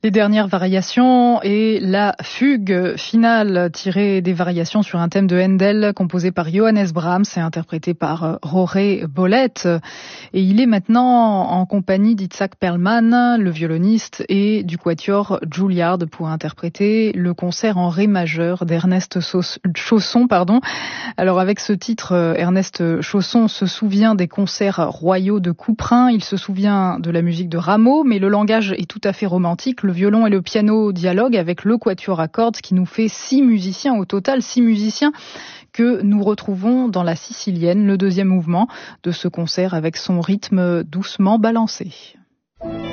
Les dernières variations et la fugue finale tirée des variations sur un thème de Handel composé par Johannes Brahms et interprété par Rory Bollet. Et il est maintenant en compagnie d'Itzhak Perlman, le violoniste, et du quatuor Juilliard pour interpréter le concert en ré majeur d'Ernest Chausson. Alors avec ce titre, Ernest Chausson se souvient des concerts royaux de Couperin, il se souvient de la musique de Rameau, mais le langage est tout à fait romantique. Le violon et le piano dialoguent avec le quatuor à cordes qui nous fait 6 musiciens au total, 6 musiciens que nous retrouvons dans la Sicilienne, le deuxième mouvement de ce concert avec son rythme doucement balancé.